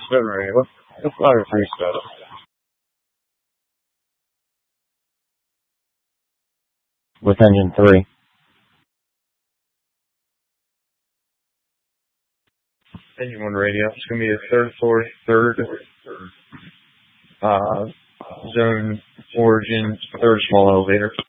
Spin ready. Let's fire 3 spin. With engine 3. Engine 1 radio. It's going to be a third, fourth, third, zone origin, third small elevator.